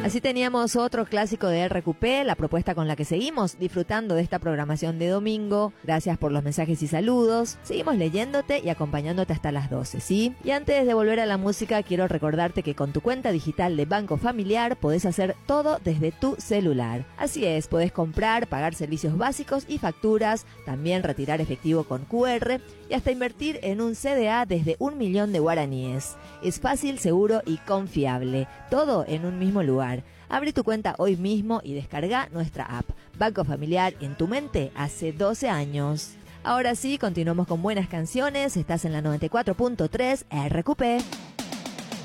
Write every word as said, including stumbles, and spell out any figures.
Así teníamos otro clásico de R Q P, la propuesta con la que seguimos disfrutando de esta programación de domingo. Gracias por los mensajes y saludos. Seguimos leyéndote y acompañándote hasta las doce, ¿sí? Y antes de volver a la música, quiero recordarte que con tu cuenta digital de Banco Familiar podés hacer todo desde tu celular. Así es, podés comprar, pagar servicios básicos y facturas, también retirar efectivo con Q R y hasta invertir en un C D A desde un millón de guaraníes. Es fácil, seguro y confiable. Todo en un mismo lugar. Abre tu cuenta hoy mismo y descarga nuestra app. Banco Familiar en tu mente hace doce años. Ahora sí, continuamos con buenas canciones. Estás en la noventa y cuatro punto tres R Q P.